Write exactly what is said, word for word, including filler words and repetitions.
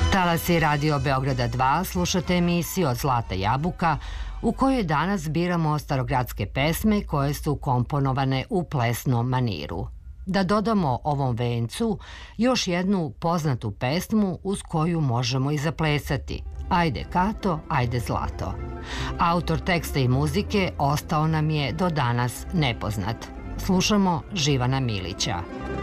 Talasi Radio Beograda dva, slušate emisiju od Zlata jabuka u kojoj danas biramo starogradske pesme koje su komponovane u plesnom maniru. Da dodamo ovom vencu još jednu poznatu pesmu uz koju možemo i zaplesati. Ajde Kato, ajde Zlato. Autor teksta i muzike ostao nam je do danas nepoznat. Slušamo Živana Milića.